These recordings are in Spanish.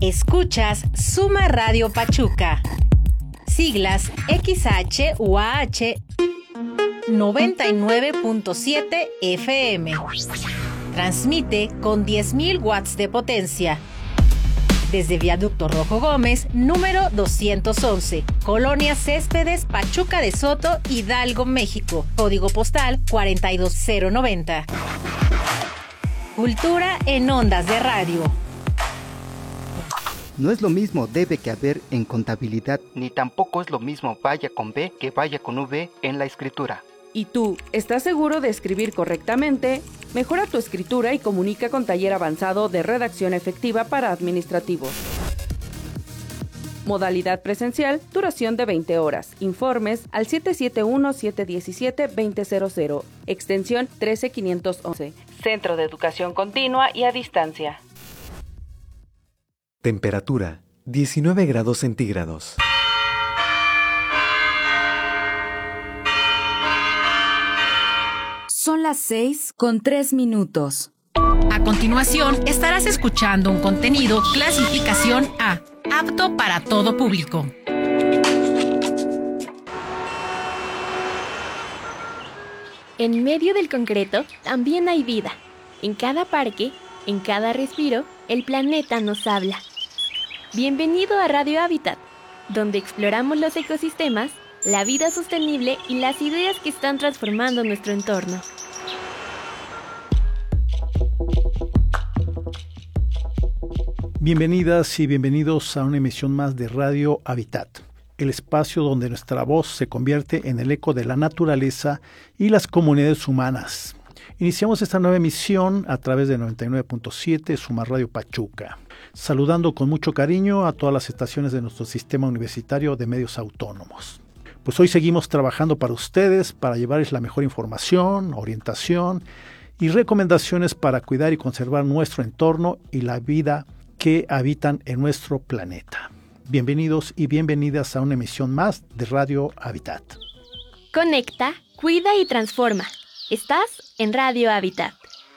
Escuchas Suma Radio Pachuca. Siglas XHUAH 99.7 FM. Transmite con 10.000 watts de potencia. Desde Viaducto Rojo Gómez, número 211, Colonia Céspedes, Pachuca de Soto, Hidalgo, México. Código postal 42090. Cultura en ondas de radio. No es lo mismo debe que haber en contabilidad, ni tampoco es lo mismo vaya con B que vaya con V en la escritura. ¿Y tú, estás seguro de escribir correctamente? Mejora tu escritura y comunica con Taller Avanzado de Redacción Efectiva para Administrativos. Modalidad presencial, duración de 20 horas. Informes al 771-717-2000, extensión 13511. Centro de Educación Continua y a Distancia. Temperatura, 19 grados centígrados. Son las 6:03. A continuación, estarás escuchando un contenido clasificación A, apto para todo público. En medio del concreto también hay vida. En cada parque, en cada respiro, el planeta nos habla. Bienvenido a Radio Hábitat, donde exploramos los ecosistemas, la vida sostenible y las ideas que están transformando nuestro entorno. Bienvenidas y bienvenidos a una emisión más de Radio Hábitat, el espacio donde nuestra voz se convierte en el eco de la naturaleza y las comunidades humanas. Iniciamos esta nueva emisión a través de 99.7 Suma Radio Pachuca, saludando con mucho cariño a todas las estaciones de nuestro sistema universitario de medios autónomos. Pues hoy seguimos trabajando para ustedes, para llevarles la mejor información, orientación y recomendaciones para cuidar y conservar nuestro entorno y la vida que habitan en nuestro planeta. Bienvenidos y bienvenidas a una emisión más de Radio Hábitat. Conecta, cuida y transforma. Estás en Radio Hábitat.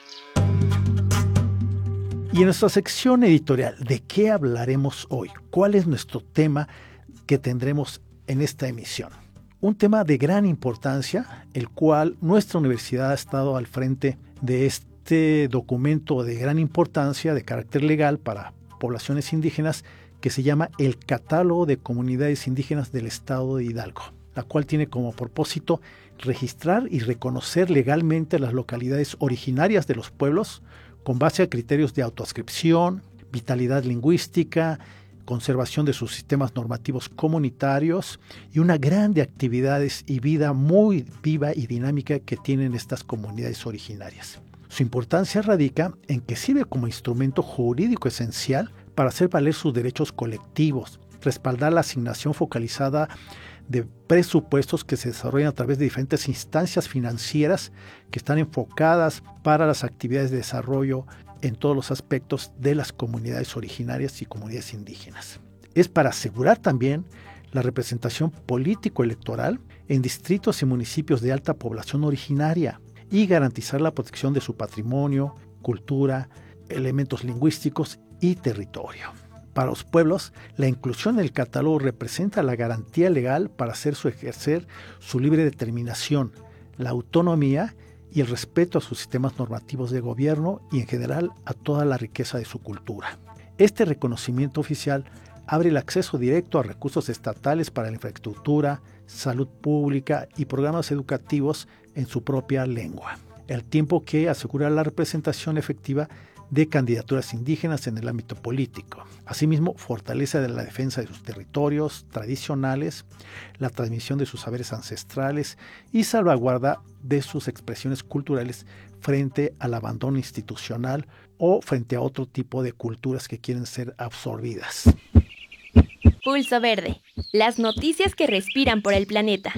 Y en nuestra sección editorial, ¿de qué hablaremos hoy? ¿Cuál es nuestro tema que tendremos en esta emisión? Un tema de gran importancia, el cual nuestra universidad ha estado al frente de este documento de gran importancia, de carácter legal para poblaciones indígenas, que se llama el Catálogo de Comunidades Indígenas del Estado de Hidalgo, la cual tiene como propósito registrar y reconocer legalmente las localidades originarias de los pueblos con base a criterios de autoadscripción, vitalidad lingüística, conservación de sus sistemas normativos comunitarios y una gran de actividades y vida muy viva y dinámica que tienen estas comunidades originarias. Su importancia radica en que sirve como instrumento jurídico esencial para hacer valer sus derechos colectivos, respaldar la asignación focalizada de presupuestos que se desarrollan a través de diferentes instancias financieras que están enfocadas para las actividades de desarrollo en todos los aspectos de las comunidades originarias y comunidades indígenas. Es para asegurar también la representación político-electoral en distritos y municipios de alta población originaria y garantizar la protección de su patrimonio, cultura, elementos lingüísticos y territorio. Para los pueblos, la inclusión en el catálogo representa la garantía legal para ejercer su libre determinación, la autonomía y el respeto a sus sistemas normativos de gobierno y en general a toda la riqueza de su cultura. Este reconocimiento oficial abre el acceso directo a recursos estatales para la infraestructura, salud pública y programas educativos en su propia lengua, al tiempo que asegura la representación efectiva de candidaturas indígenas en el ámbito político. Asimismo, fortalece la defensa de sus territorios tradicionales, la transmisión de sus saberes ancestrales y salvaguarda de sus expresiones culturales frente al abandono institucional o frente a otro tipo de culturas que quieren ser absorbidas. Pulso Verde, las noticias que respiran por el planeta.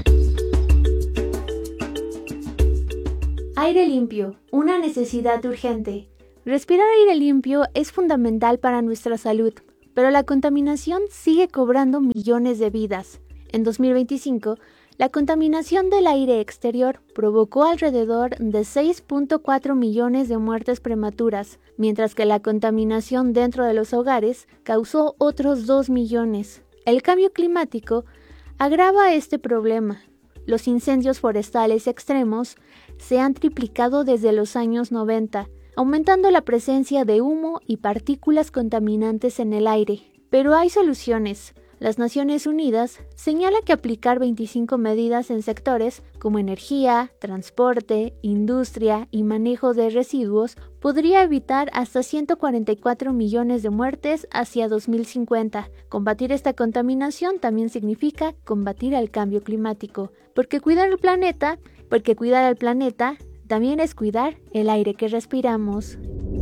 Aire limpio, una necesidad urgente. Respirar aire limpio es fundamental para nuestra salud, pero la contaminación sigue cobrando millones de vidas. En 2025, La contaminación del aire exterior provocó alrededor de 6.4 millones de muertes prematuras, mientras que la contaminación dentro de los hogares causó otros 2 millones. El cambio climático agrava este problema. Los incendios forestales extremos se han triplicado desde los años 90, aumentando la presencia de humo y partículas contaminantes en el aire. Pero hay soluciones. Las Naciones Unidas señala que aplicar 25 medidas en sectores como energía, transporte, industria y manejo de residuos podría evitar hasta 144 millones de muertes hacia 2050. Combatir esta contaminación también significa combatir el cambio climático, porque cuidar al planeta también es cuidar el aire que respiramos.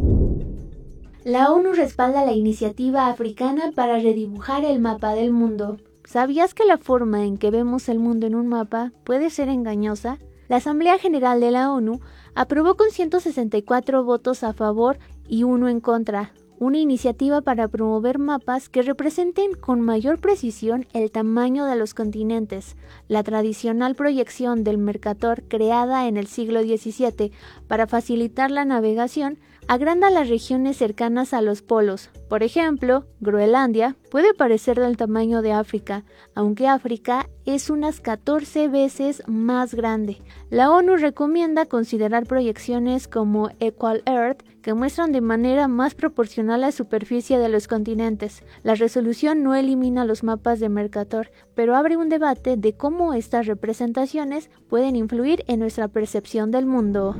La ONU respalda la iniciativa africana para redibujar el mapa del mundo. ¿Sabías que la forma en que vemos el mundo en un mapa puede ser engañosa? La Asamblea General de la ONU aprobó con 164 votos a favor y 1 en contra una iniciativa para promover mapas que representen con mayor precisión el tamaño de los continentes. La tradicional proyección del Mercator, creada en el siglo XVII para facilitar la navegación, agranda las regiones cercanas a los polos. Por ejemplo, Groenlandia puede parecer del tamaño de África, aunque África es unas 14 veces más grande. La ONU recomienda considerar proyecciones como Equal Earth, que muestran de manera más proporcional la superficie de los continentes. La resolución no elimina los mapas de Mercator, pero abre un debate de cómo estas representaciones pueden influir en nuestra percepción del mundo.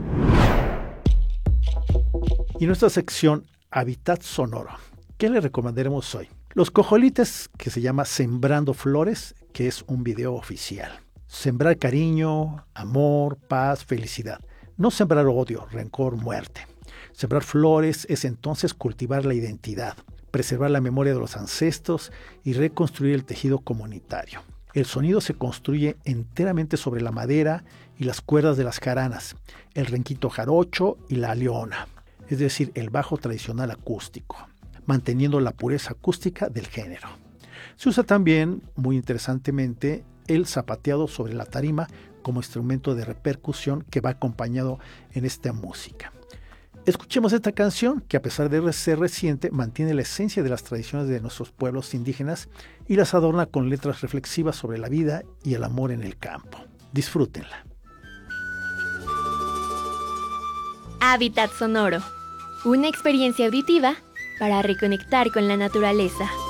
Y nuestra sección Hábitat Sonoro. ¿Qué le recomendaremos hoy? Los Cojolites, que se llama Sembrando Flores, que es un video oficial. Sembrar cariño, amor, paz, felicidad. No sembrar odio, rencor, muerte. Sembrar flores es entonces cultivar la identidad, preservar la memoria de los ancestros y reconstruir el tejido comunitario. El sonido se construye enteramente sobre la madera y las cuerdas de las jaranas, el renquito jarocho y la leona, es decir, el bajo tradicional acústico, manteniendo la pureza acústica del género. Se usa también, muy interesantemente, el zapateado sobre la tarima como instrumento de repercusión que va acompañado en esta música. Escuchemos esta canción que, a pesar de ser reciente, mantiene la esencia de las tradiciones de nuestros pueblos indígenas y las adorna con letras reflexivas sobre la vida y el amor en el campo. Disfrútenla. Hábitat Sonoro. Una experiencia auditiva para reconectar con la naturaleza.